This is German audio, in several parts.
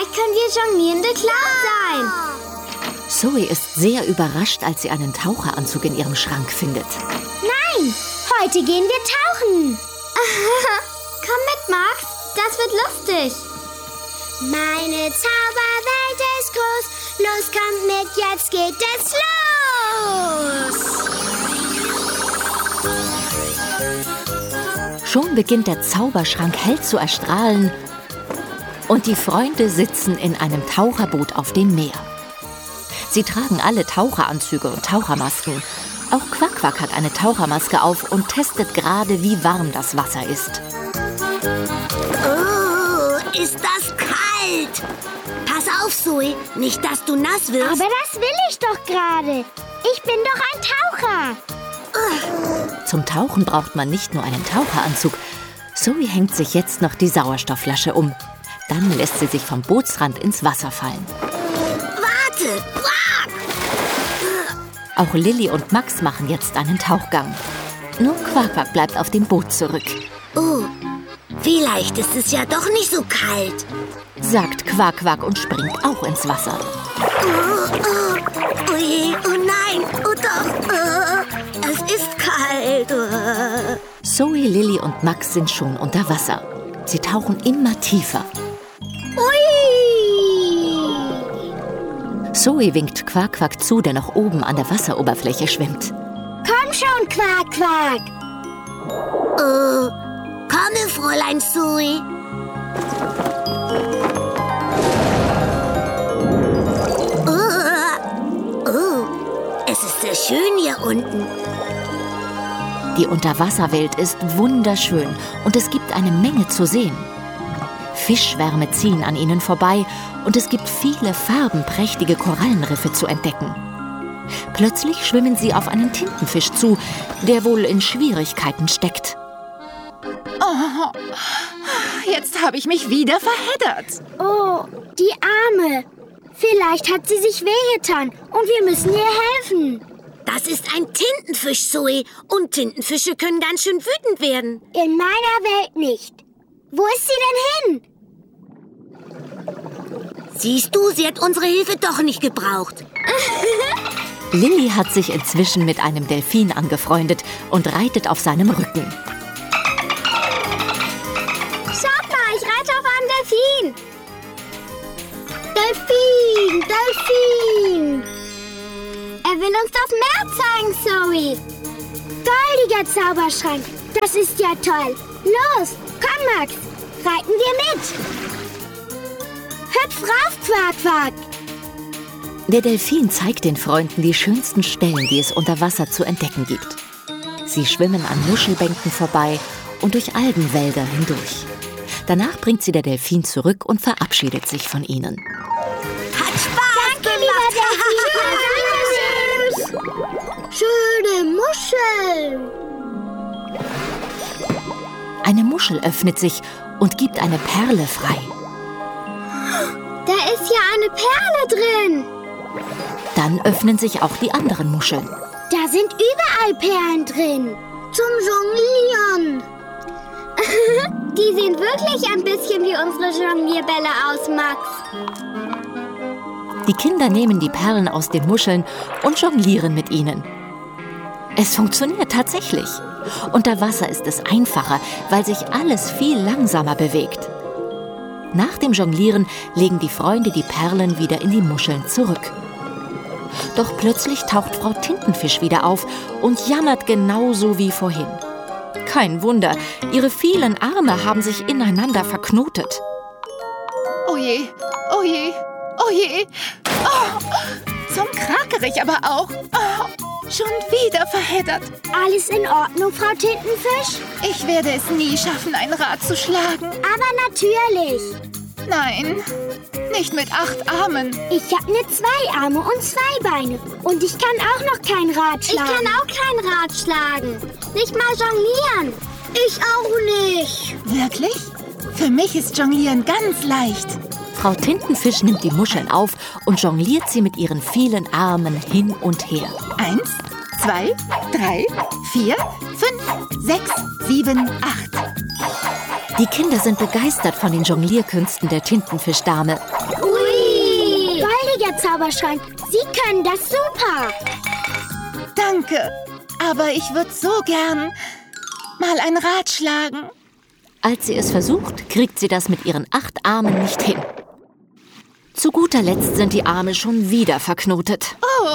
Vielleicht können wir jonglierende Clowns sein. Zoe ist sehr überrascht, als sie einen Taucheranzug in ihrem Schrank findet. Nein, heute gehen wir tauchen. Komm mit, Max, das wird lustig. Meine Zauberwelt ist groß. Los, kommt mit, jetzt geht es los. Schon beginnt der Zauberschrank hell zu erstrahlen und die Freunde sitzen in einem Taucherboot auf dem Meer. Sie tragen alle Taucheranzüge und Tauchermasken. Auch Quack-Quack hat eine Tauchermaske auf und testet gerade, wie warm das Wasser ist. Oh, ist das kalt! Pass auf, Zoe, nicht, dass du nass wirst. Aber das will ich doch gerade. Ich bin doch ein Taucher. Zum Tauchen braucht man nicht nur einen Taucheranzug. Zoe hängt sich jetzt noch die Sauerstoffflasche um. Dann lässt sie sich vom Bootsrand ins Wasser fallen. Warte! Quack! Auch Lilli und Max machen jetzt einen Tauchgang. Nur Quack-Quack bleibt auf dem Boot zurück. Oh, vielleicht ist es ja doch nicht so kalt, sagt Quack-Quack und springt auch ins Wasser. Oh je, oh nein, oh doch, es ist kalt. Zoe, Lilli und Max sind schon unter Wasser. Sie tauchen immer tiefer. Zoe winkt Quack-Quack zu, der noch oben an der Wasseroberfläche schwimmt. Komm schon, Quack-Quack. Komme, Fräulein Zoe. Es ist sehr schön hier unten. Die Unterwasserwelt ist wunderschön und es gibt eine Menge zu sehen. Fischschwärme ziehen an ihnen vorbei und es gibt viele farbenprächtige Korallenriffe zu entdecken. Plötzlich schwimmen sie auf einen Tintenfisch zu, der wohl in Schwierigkeiten steckt. Oh, jetzt habe ich mich wieder verheddert. Oh, die Arme. Vielleicht hat sie sich wehgetan und wir müssen ihr helfen. Das ist ein Tintenfisch, Zoe. Und Tintenfische können ganz schön wütend werden. In meiner Welt nicht. Wo ist sie denn hin? Siehst du, sie hat unsere Hilfe doch nicht gebraucht. Lilli hat sich inzwischen mit einem Delfin angefreundet und reitet auf seinem Rücken. Schaut mal, ich reite auf einem Delfin. Delfin, Delfin. Er will uns das Meer zeigen, Zoe. Goldiger Zauberschrank, das ist ja toll. Los, komm, Max, reiten wir mit. Hüpf rauf, Quack-Quack. Der Delfin zeigt den Freunden die schönsten Stellen, die es unter Wasser zu entdecken gibt. Sie schwimmen an Muschelbänken vorbei und durch Algenwälder hindurch. Danach bringt sie der Delfin zurück und verabschiedet sich von ihnen. Hat Spaß gemacht. Schöne Muscheln. Eine Muschel öffnet sich und gibt eine Perle frei. Da ist ja eine Perle drin. Dann öffnen sich auch die anderen Muscheln. Da sind überall Perlen drin. Zum Jonglieren. Die sehen wirklich ein bisschen wie unsere Jonglierbälle aus, Max. Die Kinder nehmen die Perlen aus den Muscheln und jonglieren mit ihnen. Es funktioniert tatsächlich. Unter Wasser ist es einfacher, weil sich alles viel langsamer bewegt. Nach dem Jonglieren legen die Freunde die Perlen wieder in die Muscheln zurück. Doch plötzlich taucht Frau Tintenfisch wieder auf und jammert genauso wie vorhin. Kein Wunder, ihre vielen Arme haben sich ineinander verknotet. Oh je, oh je, oh je. Oh, zum Krakerich aber auch. Oh, schon wieder verheddert. Alles in Ordnung, Frau Tintenfisch? Ich werde es nie schaffen, ein Rad zu schlagen. Aber natürlich. Nein, nicht mit 8 Armen. Ich habe nur 2 Arme und 2 Beine. Und ich kann auch noch kein Rad schlagen. Ich kann auch kein Rad schlagen. Nicht mal jonglieren. Ich auch nicht. Wirklich? Für mich ist Jonglieren ganz leicht. Frau Tintenfisch nimmt die Muscheln auf und jongliert sie mit ihren vielen Armen hin und her. 1, 2, 3, 4, 5, 6, 7, 8. Die Kinder sind begeistert von den Jonglierkünsten der Tintenfischdame. Ui! Goldiger Zauberschrank, Sie können das super. Danke, aber ich würde so gern mal ein Rad schlagen. Als sie es versucht, kriegt sie das mit ihren 8 Armen nicht hin. Zu guter Letzt sind die Arme schon wieder verknotet.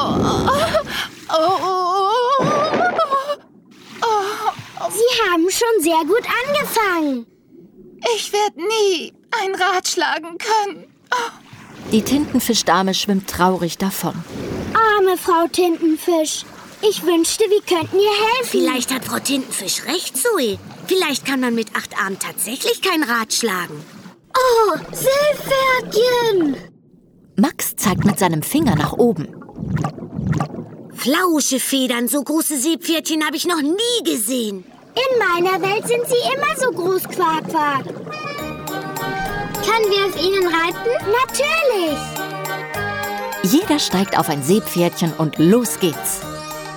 Sie haben schon sehr gut angefangen. Ich werde nie ein Rad schlagen können. Die Tintenfischdame schwimmt traurig davon. Arme Frau Tintenfisch. Ich wünschte, wir könnten ihr helfen. Vielleicht hat Frau Tintenfisch recht, Zoe. Vielleicht kann man mit 8 Armen tatsächlich kein Rad schlagen. Oh, Seepferdchen. Max zeigt mit seinem Finger nach oben. Flausche Federn, so große Seepferdchen habe ich noch nie gesehen. In meiner Welt sind sie immer so groß, Quack, Quack. Können wir auf ihnen reiten? Natürlich. Jeder steigt auf ein Seepferdchen und los geht's.